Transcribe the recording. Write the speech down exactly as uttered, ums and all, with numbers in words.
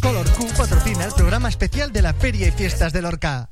Color Q patrocina el programa especial de la Feria y Fiestas de Lorca.